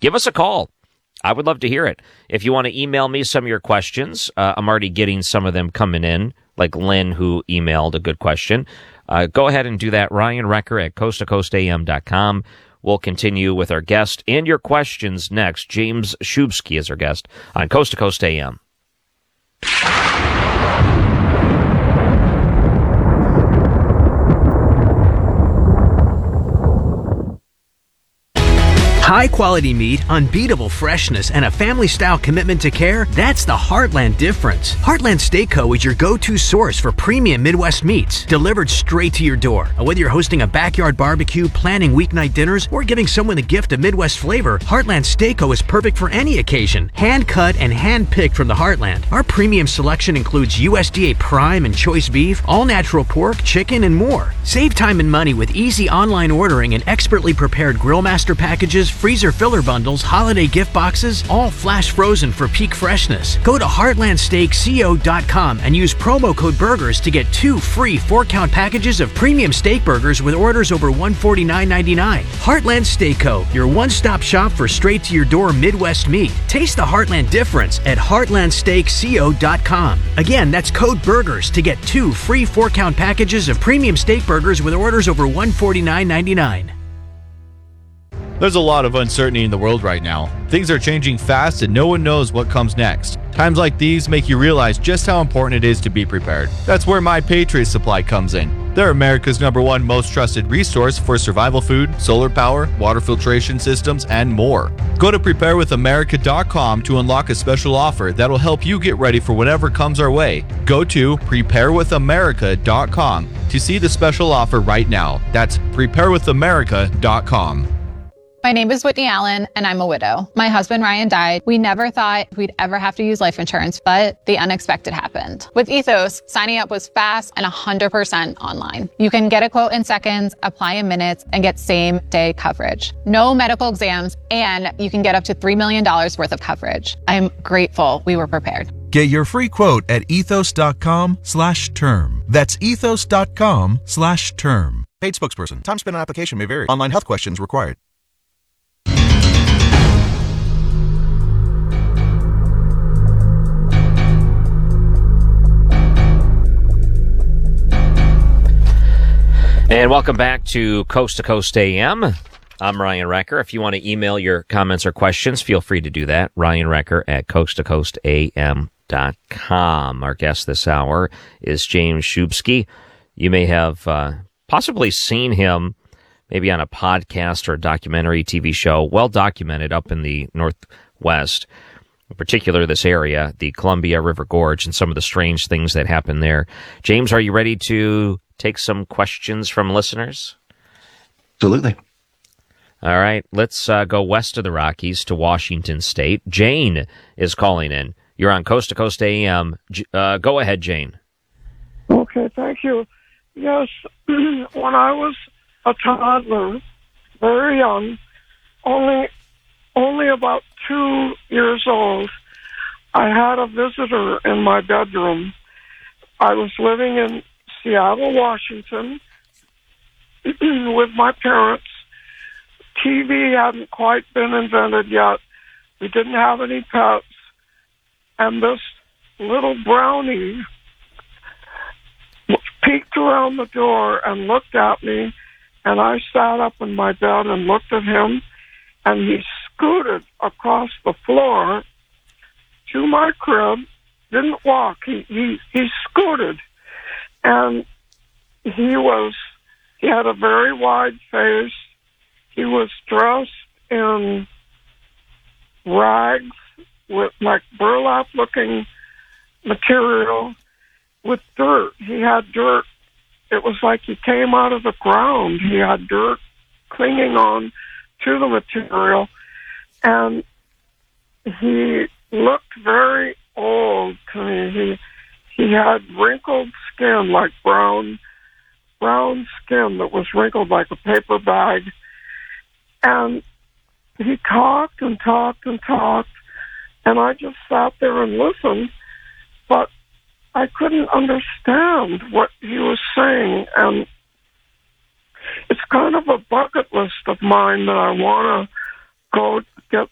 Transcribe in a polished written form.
give us a call. I would love to hear it. If you want to email me some of your questions, I'm already getting some of them coming in, like Lynn, who emailed a good question. Go ahead and do that. Ryan Recker at coasttocoastam.com. We'll continue with our guest and your questions next. James Shubsky is our guest on Coast to Coast AM. High-quality meat, unbeatable freshness, and a family-style commitment to care, that's the Heartland difference. Heartland Steak Co. is your go-to source for premium Midwest meats, delivered straight to your door. Whether you're hosting a backyard barbecue, planning weeknight dinners, or giving someone the gift of Midwest flavor, Heartland Steak Co. is perfect for any occasion. Hand-cut and hand-picked from the Heartland. Our premium selection includes USDA Prime and Choice Beef, all-natural pork, chicken, and more. Save time and money with easy online ordering and expertly prepared Grillmaster packages, freezer filler bundles, holiday gift boxes, all flash frozen for peak freshness. Go to heartlandsteakco.com and use promo code BURGERS to get 2 free 4-count packages of premium steak burgers with orders over $149.99. Heartland Steak Co., your one-stop shop for straight-to-your-door Midwest meat. Taste the Heartland difference at heartlandsteakco.com. Again, that's code BURGERS to get 2 free 4-count packages of premium steak burgers with orders over $149.99. There's a lot of uncertainty in the world right now. Things are changing fast and no one knows what comes next. Times like these make you realize just how important it is to be prepared. That's where My Patriot Supply comes in. They're America's #1 most trusted resource for survival food, solar power, water filtration systems, and more. Go to preparewithamerica.com to unlock a special offer that'll help you get ready for whatever comes our way. Go to preparewithamerica.com to see the special offer right now. That's preparewithamerica.com. My name is Whitney Allen, and I'm a widow. My husband, Ryan, died. We never thought we'd ever have to use life insurance, but the unexpected happened. With Ethos, signing up was fast and 100% online. You can get a quote in seconds, apply in minutes, and get same-day coverage. No medical exams, and you can get up to $3 million worth of coverage. I'm grateful we were prepared. Get your free quote at ethos.com/term. That's ethos.com/term. Paid spokesperson. Time spent on application may vary. Online health questions required. And welcome back to Coast AM. I'm Ryan Recker. If you want to email your comments or questions, feel free to do that. Ryan Recker at coasttocoastam.com. Our guest this hour is James Shubsky. You may have possibly seen him maybe on a podcast or a documentary TV show, well documented up in the Northwest, in particular this area, the Columbia River Gorge, and some of the strange things that happen there. James, are you ready to take some questions from listeners? Absolutely. All right, let's go west of the Rockies to Washington State. Jane is calling in. You're on Coast to Coast AM. Go ahead, Jane. Okay, thank you. Yes, when I was a toddler, very young, only about 2 years old, I had a visitor in my bedroom. I was living in Seattle, Washington, with my parents. TV hadn't quite been invented yet. We didn't have any pets. And this little brownie peeked around the door and looked at me, and I sat up in my bed and looked at him, and he scooted across the floor to my crib. Didn't walk. He scooted. And he had a very wide face. He was dressed in rags with like burlap-looking material with dirt. He had dirt. It was like he came out of the ground. He had dirt clinging on to the material. And he looked very old to me. He had wrinkled skin, like brown skin that was wrinkled like a paper bag. And he talked and talked and talked, and I just sat there and listened, but I couldn't understand what he was saying. And it's kind of a bucket list of mine that I want to go get